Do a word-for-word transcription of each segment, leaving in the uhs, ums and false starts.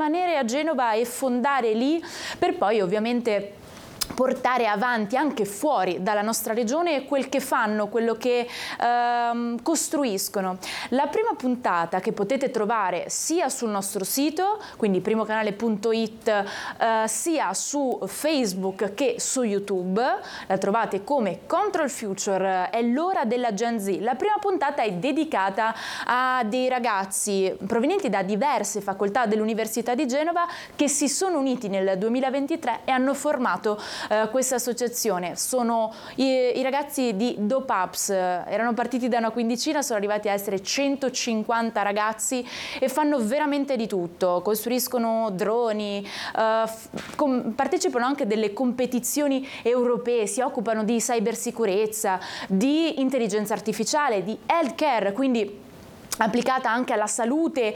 rimanere a Genova e fondare lì per poi ovviamente portare avanti anche fuori dalla nostra regione quel che fanno, quello che ehm, costruiscono. La prima puntata che potete trovare sia sul nostro sito, quindi primocanale punto it, eh, sia su Facebook che su YouTube, la trovate come Control Future, è l'ora della Gen Z. La prima puntata è dedicata a dei ragazzi provenienti da diverse facoltà dell'Università di Genova che si sono uniti nel duemilaventitré e hanno formato Uh, questa associazione. Sono i, i ragazzi di DopeUps, uh, erano partiti da una quindicina, sono arrivati a essere centocinquanta ragazzi e fanno veramente di tutto, costruiscono droni, uh, partecipano anche a delle competizioni europee, si occupano di cybersicurezza, di intelligenza artificiale, di healthcare, quindi applicata anche alla salute,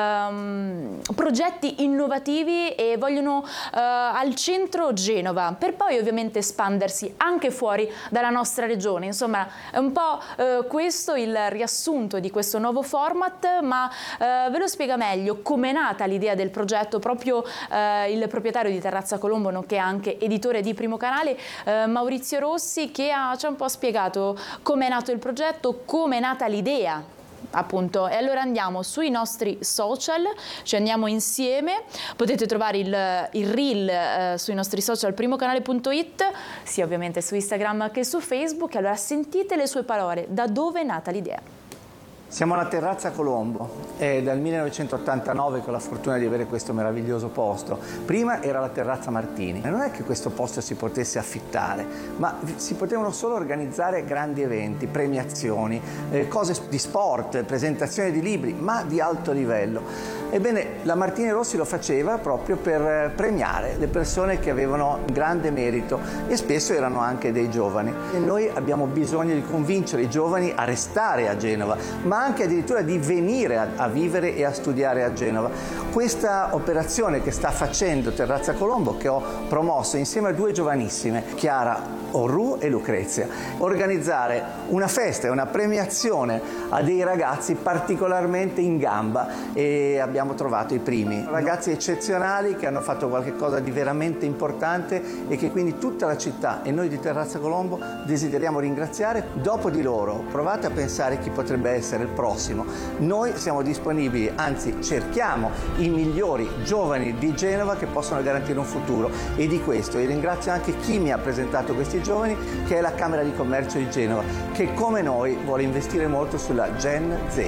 ehm, progetti innovativi, e vogliono eh, al centro Genova per poi ovviamente espandersi anche fuori dalla nostra regione. Insomma, è un po' eh, questo il riassunto di questo nuovo format, ma eh, ve lo spiega meglio come è nata l'idea del progetto proprio eh, il proprietario di Terrazza Colombo, nonché anche editore di Primo Canale, eh, Maurizio Rossi, che ha, ci ha un po' spiegato come è nato il progetto, come è nata l'idea. Appunto, e allora andiamo sui nostri social, ci andiamo insieme, potete trovare il, il reel eh, sui nostri social primocanale punto it, sia ovviamente su Instagram che su Facebook. Allora sentite le sue parole, da dove è nata l'idea. Siamo alla Terrazza Colombo, è dal millenovecentottantanove che ho la fortuna di avere questo meraviglioso posto. Prima era la Terrazza Martini, e non è che questo posto si potesse affittare, ma si potevano solo organizzare grandi eventi, premiazioni, eh, cose di sport, presentazioni di libri, ma di alto livello. Ebbene, la Martini Rossi lo faceva proprio per premiare le persone che avevano grande merito, e spesso erano anche dei giovani. E noi abbiamo bisogno di convincere i giovani a restare a Genova, ma anche addirittura di venire a, a vivere e a studiare a Genova. Questa operazione che sta facendo Terrazza Colombo, che ho promosso insieme a due giovanissime, Chiara Orru e Lucrezia, organizzare una festa e una premiazione a dei ragazzi particolarmente in gamba, e abbiamo trovato i primi ragazzi eccezionali che hanno fatto qualcosa di veramente importante e che quindi tutta la città e noi di Terrazza Colombo desideriamo ringraziare. Dopo di loro provate a pensare chi potrebbe essere il prossimo. Noi siamo disponibili, anzi cerchiamo i migliori giovani di Genova che possono garantire un futuro, e di questo io ringrazio anche chi mi ha presentato questi giovani, che è la Camera di Commercio di Genova, che come noi vuole investire molto sulla Gen Z.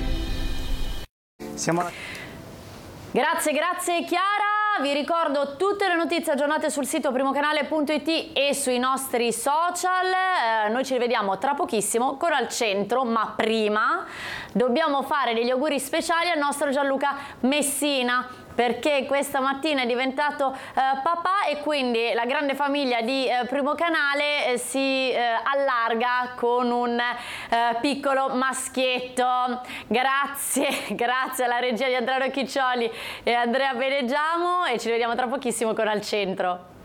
Siamo... Grazie, grazie Chiara. Vi ricordo tutte le notizie aggiornate sul sito primocanale punto it e sui nostri social. Eh, noi ci rivediamo tra pochissimo con Al Centro, ma prima dobbiamo fare degli auguri speciali al nostro Gianluca Messina, perché questa mattina è diventato eh, papà, e quindi la grande famiglia di eh, Primo Canale eh, si eh, allarga con un eh, piccolo maschietto. Grazie, grazie alla regia di Andrea Rocchiccioli e Andrea Beneggiamo, e ci vediamo tra pochissimo con Al Centro.